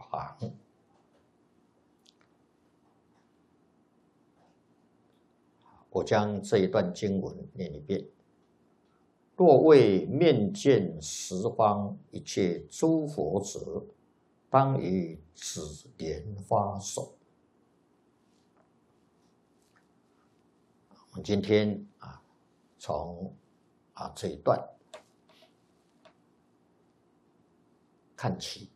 旁。我将这一段经文念一遍：若为面见十方一切诸佛者，当以紫莲花手。我们今天从这一段看起。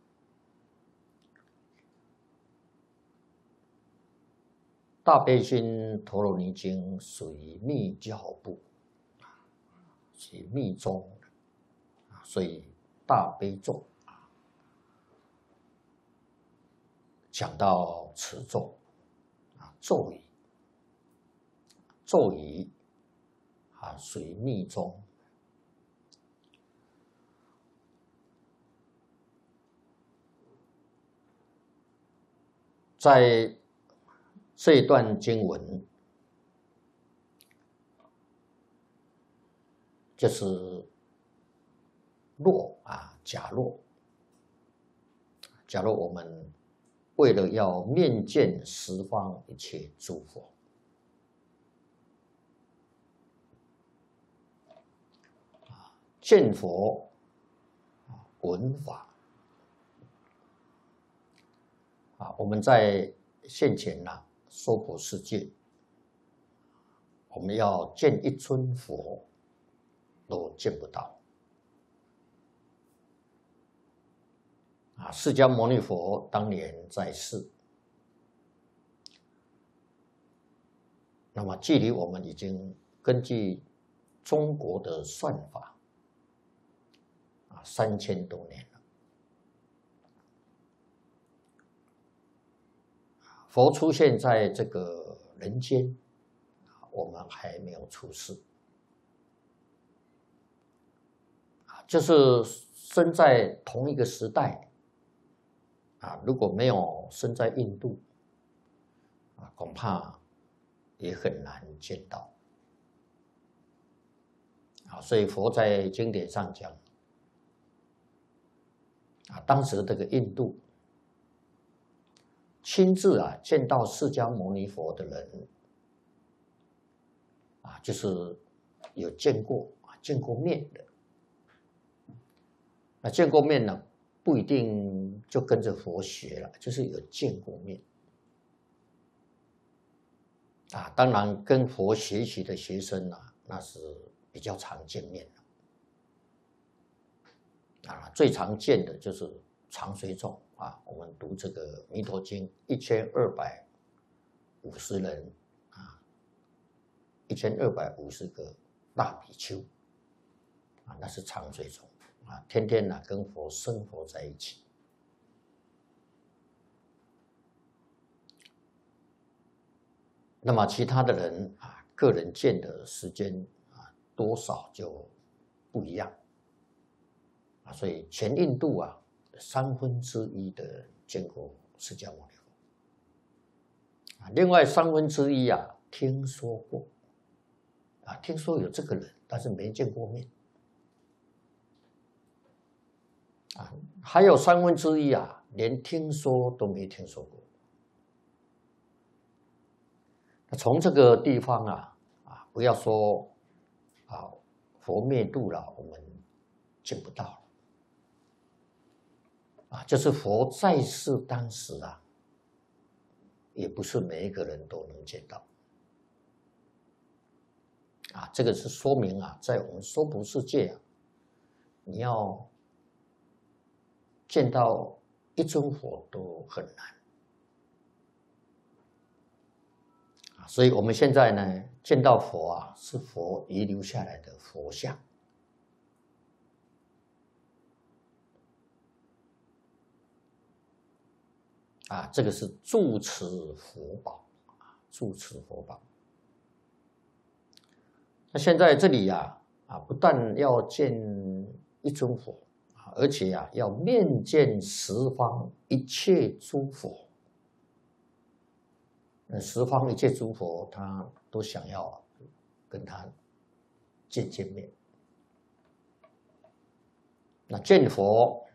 大悲心陀罗尼经属于密教部，属于密宗，所以大悲咒讲到持咒咒语，咒语属于密宗。在这一段经文，就是假若我们为了要面见十方一切诸佛，见佛闻法我们在现前娑婆世界，我们要见一尊佛都见不到释迦牟尼佛当年在世，那么距离我们已经根据中国的算法3000多年了。佛出现在这个人间，我们还没有出世就是生在同一个时代如果没有生在印度恐怕也很难见到所以佛在经典上讲当时这个印度亲自见到释迦牟尼佛的人就是有见过面的。那见过面呢，不一定就跟着佛学了，就是有见过面当然跟佛学习的学生那是比较常见面的最常见的就是常随众我们读这个《弥陀经》1250人1250个大比丘那是常随众天天跟佛生活在一起。那么其他的人个人见的时间多少就不一样所以全印度1/3的人见过释迦牟尼佛另外1/3听说过听说有这个人，但是没见过面还有1/3连听说都没听说过。从这个地方不要说佛灭度了，我们见不到了就是佛在世当时也不是每一个人都能见到这个是说明在我们娑婆世界你要见到一尊佛都很难所以我们现在呢见到佛是佛遗留下来的佛像这个是住持佛宝住持佛宝。那现在这里不但要见一尊佛而且要面见十方一切诸佛。十方一切诸佛他都想要跟他见面。那见佛